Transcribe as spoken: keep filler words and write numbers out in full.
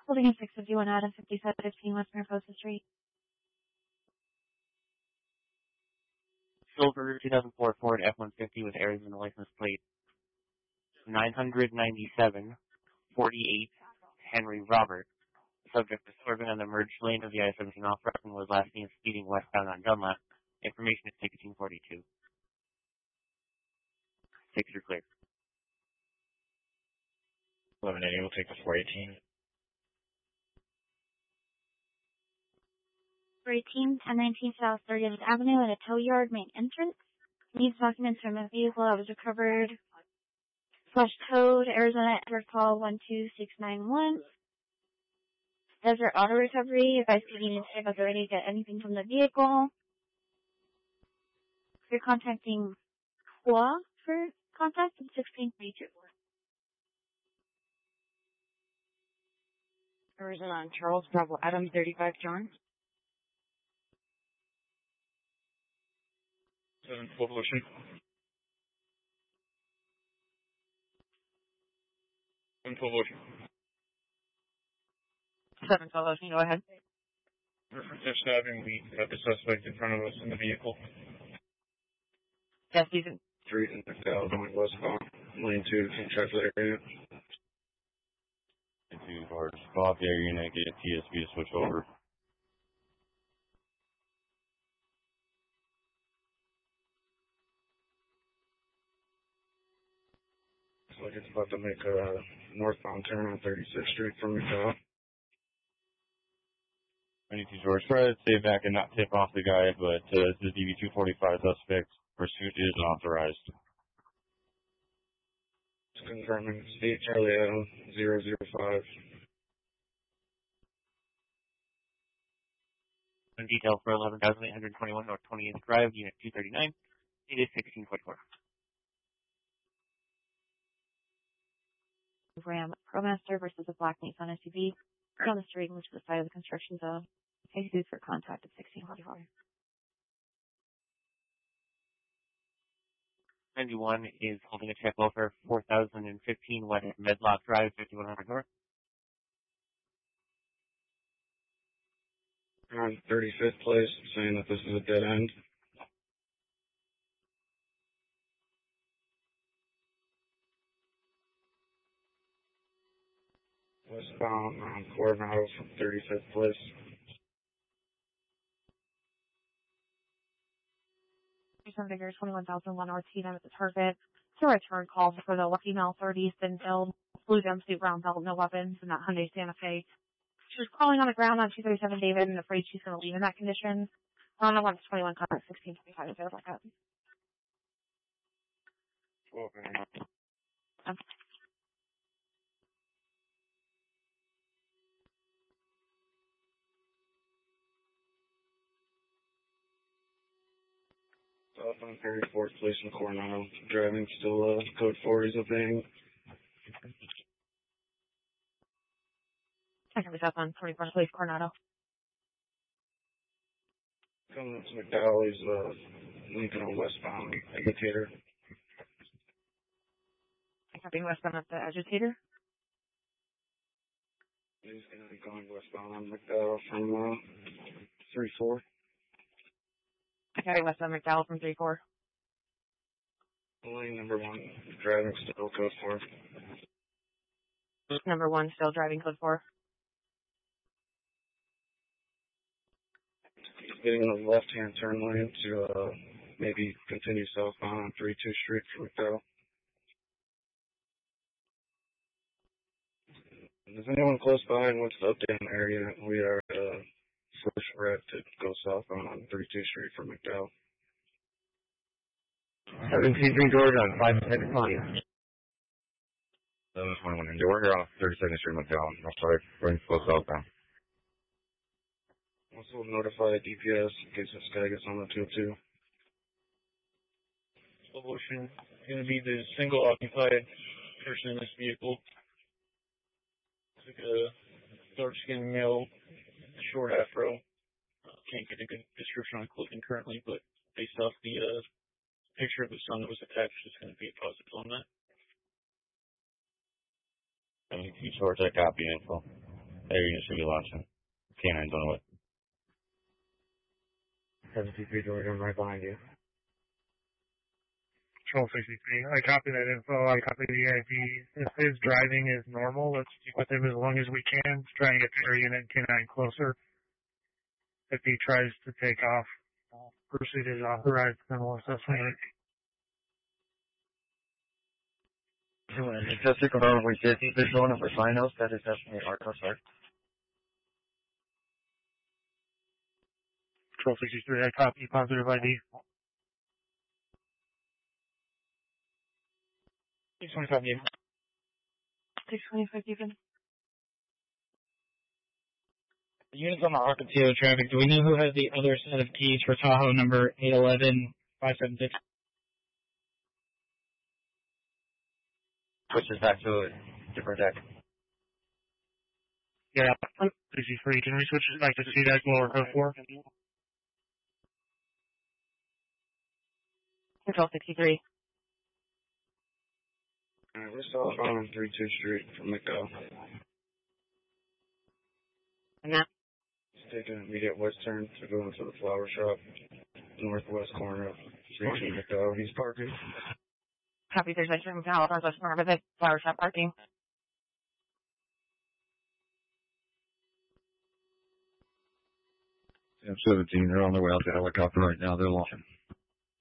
Holding a six fifty-one out of fifty-seven fifteen West Mariposa Street. Silver two thousand four Ford F one fifty with Arizona license plate nine ninety-seven forty-eight Henry Robert. Subject to swerving on the merged lane of the I seventeen off-ramp and was last seen speeding westbound on Dunlap. Information is ticketing forty-two. Six are clear. eleven eighty, we'll take the four eighteen. four eighteen, ten nineteen South thirtieth Avenue at a tow yard main entrance. Needs documents from a vehicle that was recovered slash towed. Arizona Edward call one two six nine one. Desert Auto Recovery. If I see you need to check out the ready to get anything from the vehicle. If you're contacting Q A for contact, it's sixteen thirty-two. Arizona Charles Bravo Adam thirty-five John. seven twelve Ocean. seven twelve Ocean. seven twelve Ocean, go ahead. They're stabbing. We got the suspect in front of us in the vehicle. Yes, he's in. Street and McDowell going westbound. Lane two from Trifler area. Two cars. Bob there, you're going to get a T S B to switch over. Looks like it's about to make a northbound turn on thirty-sixth Street from McDowell. twenty-two George, try to stay back and not tip off the guy, but uh, this is D B two forty-five suspect. Pursuit is unauthorized. It's confirming State Charlie Adam zero zero five. On detail for eleven thousand eight hundred twenty-one North twentieth Drive, Unit two thirty-nine. It is sixteen forty-four. Ram ProMaster versus a Black Nissan S U V. On the street and to the side of the construction zone. Cases for contact at sixteen forty-four. ninety-one is holding a check over four thousand fifteen West Medlock Drive, fifty-one hundred North. On thirty-fifth place, saying that this is a dead end. Westbound on Coronado from thirty-fifth place. Some figures twenty-one thousand one R T M at the target. To return calls for the Lucky Mile thirty, thin filled, blue jumpsuit, brown belt, no weapons, and that Hyundai Santa Fe. She was crawling on the ground on two thirty-seven David and afraid she's going to leave in that condition. On the one twenty-one contact sixteen twenty-five is there like that. Okay. Um, Up on thirty-fourth place in Coronado. Driving still, uh, code four is obeying. I can be up on twenty-first place, Coronado. Coming up to McDowell, he's, uh, Lincoln on westbound indicator. Being westbound at the agitator. He's gonna be going westbound on McDowell from, uh, three four. Okay, westbound McDowell from three four. Lane number one, driving still code four. Number one, still driving code four. He's getting in the left-hand turn lane to, uh, maybe continue southbound on thirty-two Street from McDowell. If there's anyone close by and wants to update an area, we are uh, first red to go southbound on thirty-two Street from McDowell. seventeen three George on five ten twenty. seven twenty-one India. We're here off thirty-second Street, McDowell. I'm sorry, we're in slow southbound. Also notify D P S in case this guy gets on the two oh two. Solution is going to be the single occupied person in this vehicle. It's like a dark skinned male, short afro. Uh, can't get a good description on clothing currently, but based off the uh, picture of the son that was attached, it's going to be a positive on that. Thank you, George. I copy info. Air unit should be launching. Canine's on the way. seventy-three Jordan, right behind you. Control sixty-three. I copy that info. I copy the I P. If his driving is normal, let's stick with him as long as we can. Try and get the air unit and canine closer. If he tries to take off, pursuit is authorized, then we'll assessment. Just to confirm, we did visual number finals. That is definitely our customer. Control sixty-three. I copy positive I D. six twenty-five, David. six twenty-five, David. The units on the Arcatio traffic, do we know who has the other set of keys for Tahoe number eight eleven five seven six? Switches back to a different deck. Yeah, sixty-three. Can we switch it back to C deck lower code four? Control sixty-three. Alright, we're still on thirty-two Street from McDowell. And that? Take an immediate west turn to go into the flower shop, northwest corner of Street and McDowell. He's parking. Copy there's ice cream now. Northwest corner of the flower shop parking. M seventeen, they're on their way out to the helicopter right now. They're launching.